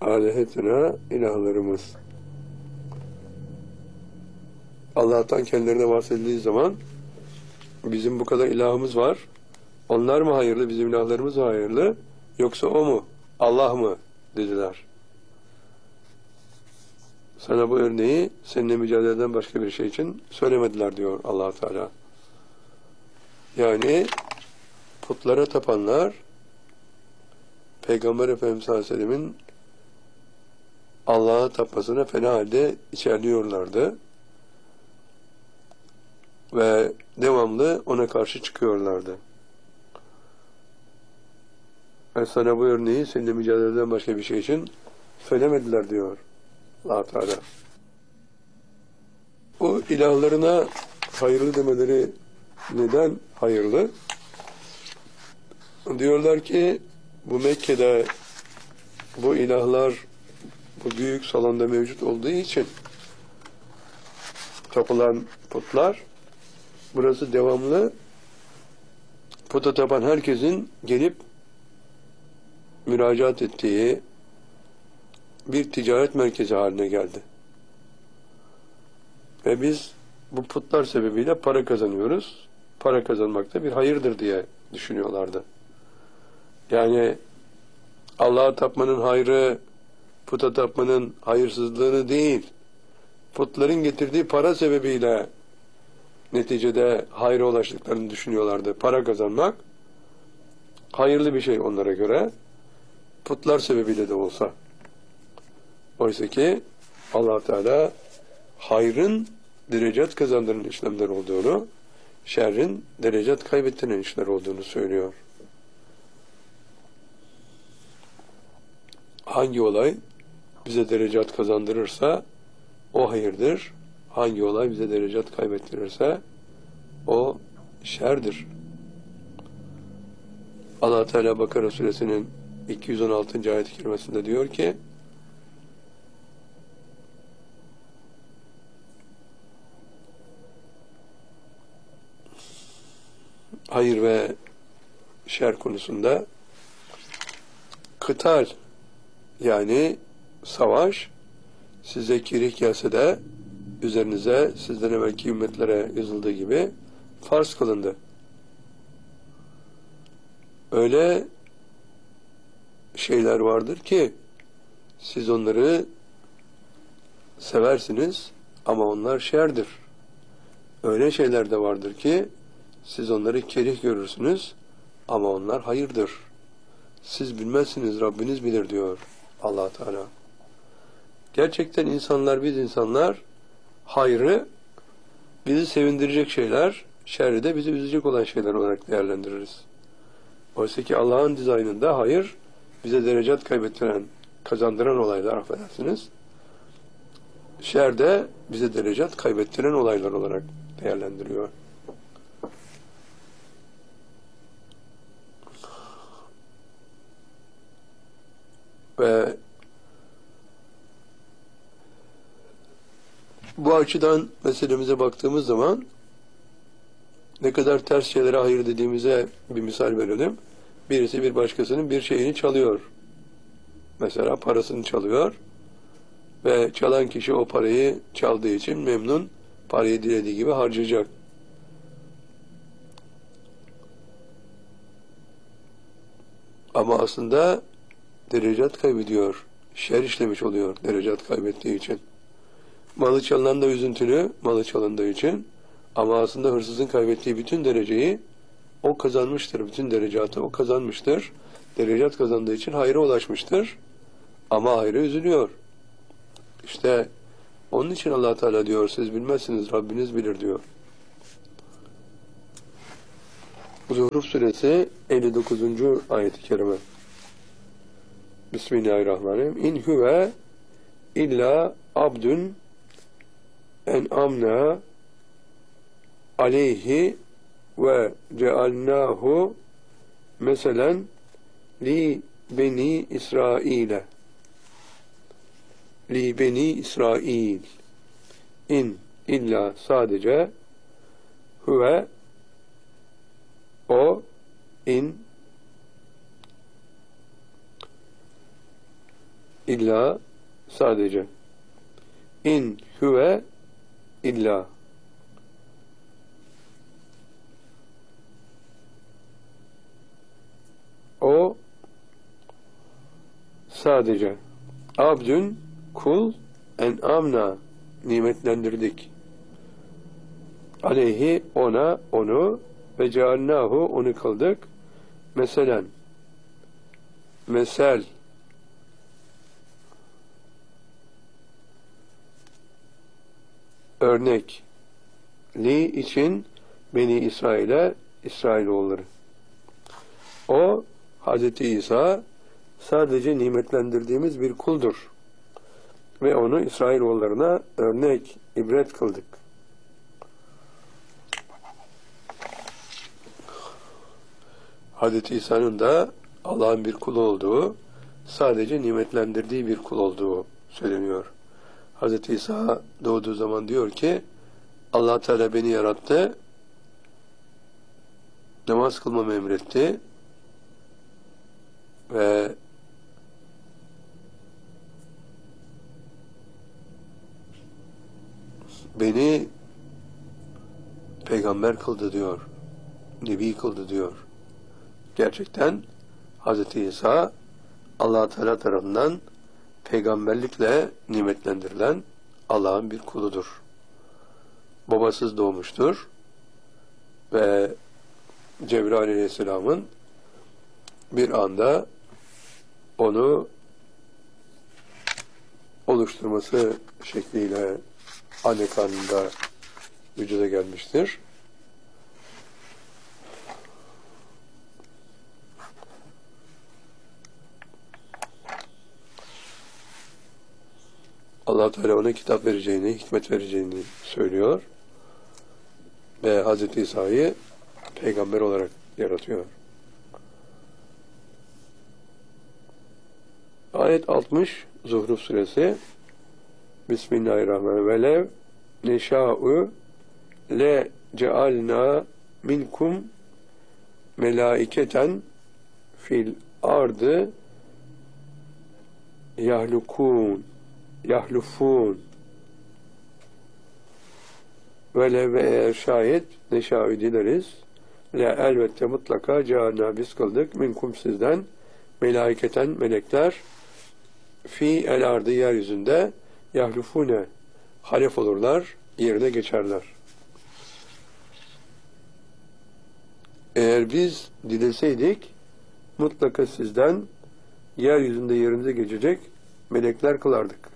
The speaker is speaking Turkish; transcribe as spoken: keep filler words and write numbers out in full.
âlihetuna ilahlarımız. Allah'tan kendilerine bahsedildiği zaman bizim bu kadar ilahımız var. Onlar mı hayırlı, bizim ilahlarımız mı hayırlı? Yoksa o mu? Allah mı? Dediler. Sana bu örneği seninle mücadeleden başka bir şey için söylemediler diyor Allah Teala. Yani putlara tapanlar Peygamber Efendimiz sallallahu aleyhi ve sellemin Allah'a tapmasına fena halde içerliyorlardı. Ve devamlı ona karşı çıkıyorlardı. Ben sana bu örneği seninle mücadeleden başka bir şey için söylemediler diyor Allah Teala. O ilahlarına hayırlı demeleri neden hayırlı? Diyorlar ki bu Mekke'de bu ilahlar bu büyük salonda mevcut olduğu için tapılan putlar burası devamlı puta tapan herkesin gelip müracaat ettiği bir ticaret merkezi haline geldi. Ve biz bu putlar sebebiyle para kazanıyoruz. Para kazanmak da bir hayırdır diye düşünüyorlardı. Yani Allah'a tapmanın hayrı, puta tapmanın hayırsızlığını değil, putların getirdiği para sebebiyle neticede hayra ulaştıklarını düşünüyorlardı. Para kazanmak hayırlı bir şey onlara göre, putlar sebebiyle de olsa. Oysa ki Allah Teala hayrın derecat kazandıran işlemler olduğunu, şerrin derecat kaybettiren işler olduğunu söylüyor. Hangi olay bize derecat kazandırırsa o hayırdır. Hangi olay bize derecat kaybettirirse o şerdir. Allah Teala Bakara suresinin iki yüz on altıncı ayet-i kerimesinde diyor ki hayır ve şer konusunda kıtal yani savaş size kerih gelse de üzerinize sizden evvelki ümmetlere yazıldığı gibi farz kılındı. Öyle şeyler vardır ki siz onları seversiniz ama onlar şerdir. Öyle şeyler de vardır ki siz onları kerih görürsünüz ama onlar hayırdır. Siz bilmezsiniz, Rabbiniz bilir diyor Allah Teala. Gerçekten insanlar, biz insanlar hayrı bizi sevindirecek şeyler, şerri de bizi üzecek olan şeyler olarak değerlendiririz. Oysa ki Allah'ın dizaynında hayır bize derecat kaybettiren, kazandıran olaylar, affedersiniz. Şer de bize derecat kaybettiren olaylar olarak değerlendiriyor. Ve bu açıdan meselemize baktığımız zaman ne kadar ters şeylere hayır dediğimize bir misal verelim. Birisi bir başkasının bir şeyini çalıyor. Mesela parasını çalıyor ve çalan kişi o parayı çaldığı için memnun, parayı dilediği gibi harcayacak. Ama aslında derecat kaybediyor, şer işlemiş oluyor derecat kaybettiği için. Malı çalınan da üzüntülü, malı çalındığı için, ama aslında hırsızın kaybettiği bütün dereceyi o kazanmıştır, bütün derecatı o kazanmıştır. Derecat kazandığı için hayra ulaşmıştır. Ama hayra üzülüyor. İşte onun için Allah Teala diyor, siz bilmezsiniz, Rabbiniz bilir diyor. Zuhruf suresi elli dokuzuncu ayet-i kerime. Bismillahirrahmanirrahim. İn huve illa abdun en'amna aleyhi ve cealnahu meselen li beni İsrail'e li beni İsrail in illa sadece huve o in illa sadece. İn huve illa. O sadece. Abdün kul en'amna nimetlendirdik. Aleyhi ona onu ve cealnahu onu kıldık. Meselen mesel örnek li için Beni İsrail'e İsrailoğulları. O Hazreti İsa sadece nimetlendirdiğimiz bir kuldur. Ve onu İsrailoğullarına örnek, ibret kıldık. Hazreti İsa'nın da Allah'ın bir kulu olduğu, sadece nimetlendirdiği bir kul olduğu söyleniyor. Hazreti İsa doğduğu zaman diyor ki, Allah Teala beni yarattı, namaz kılmamı emretti ve beni peygamber kıldı diyor, nebi kıldı diyor. Gerçekten Hazreti İsa Allah Teala tarafından peygamberlikle nimetlendirilen Allah'ın bir kuludur. Babasız doğmuştur ve Cebrail Aleyhisselam'ın bir anda onu oluşturması şekliyle anne karnında vücuda gelmiştir. Allah Teala ona kitap vereceğini, hikmet vereceğini söylüyor ve Hazreti İsa'yı peygamber olarak yaratıyor. Ayet altmış Zuhruf suresi. Bismillahirrahmanirrahim. Velev neşâ'u le cealna minkum melaiketen fil ardı yahlukûn yahlufûn velev ve eğer şayet neşâ'u dileriz le elbette mutlaka cealna biz kıldık minkum sizden melaiketen melekler fi el ardı yeryüzünde yahlufune halef olurlar, yerine geçerler. Eğer biz dileseydik mutlaka sizden yeryüzünde yerinize geçecek melekler kılardık.